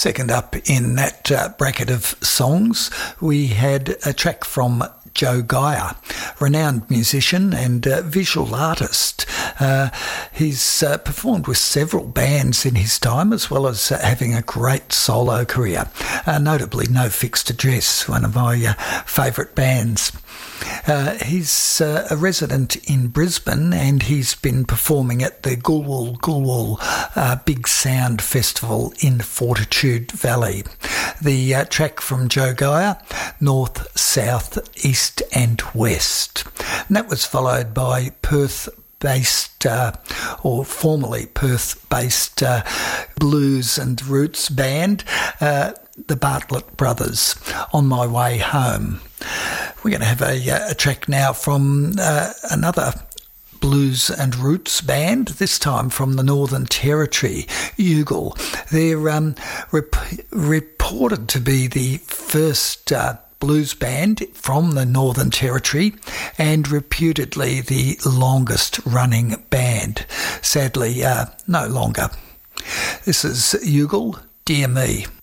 Second up in that bracket of songs, we had a track from Joe Geyer, renowned musician and visual artist. He's performed with several bands in his time, as well as having a great solo career, notably No Fixed Address, one of my favourite bands. He's a resident in Brisbane, and he's been performing at the Goolwal Big Sound Festival in Fortitude Valley. The track from Joe Geyer, North, South, East and West. And that was followed by Perth-based, or formerly Perth-based blues and roots band, the Bartlett Brothers, On My Way Home. We're going to have a track now from another blues and roots band, this time from the Northern Territory, Youghal. They're reported to be the first blues band from the Northern Territory and reputedly the longest running band. Sadly, no longer. This is Youghal, Dear Me.